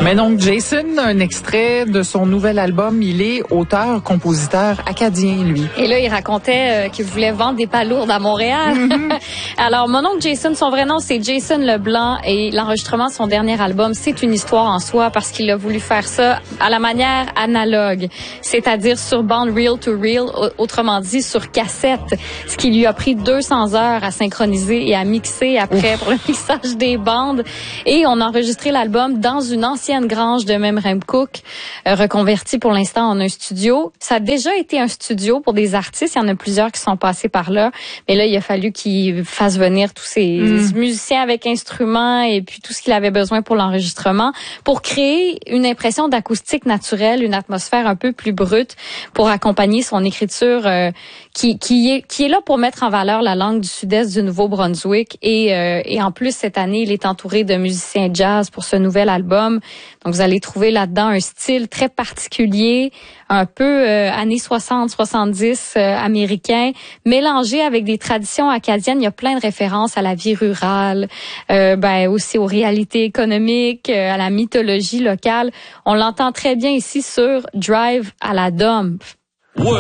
Mais donc, Jason, un extrait de son nouvel album, il est auteur-compositeur acadien, lui. Et là, il racontait qu'il voulait vendre des palourdes à Montréal. Alors, mon oncle Jason, son vrai nom, c'est Jason Leblanc, et l'enregistrement de son dernier album, c'est une histoire en soi parce qu'il a voulu faire ça à la manière analogue, c'est-à-dire sur bande reel-to-reel, autrement dit sur cassette, ce qui lui a pris 200 heures à synchroniser et à mixer après pour le mixage des bandes. Et on a enregistré l'album dans une ancienne grange de Memramcook, reconvertie pour l'instant en un studio. Ça a déjà été un studio pour des artistes. Il y en a plusieurs qui sont passés par là. Mais là, il a fallu qu'il fasse venir tous ces musiciens avec instruments et puis tout ce qu'il avait besoin pour l'enregistrement pour créer une impression d'acoustique naturelle, une atmosphère un peu plus brute pour accompagner son écriture qui est là pour mettre en valeur la langue du sud-est du Nouveau-Brunswick. Et en plus, cette année, il est entouré de musiciens jazz pour ce nouvel album. Donc, vous allez trouver là-dedans un style très particulier, un peu années 60-70 américain, mélangé avec des traditions acadiennes. Il y a plein de références à la vie rurale, aussi aux réalités économiques, à la mythologie locale. On l'entend très bien ici sur Drive à la Dump.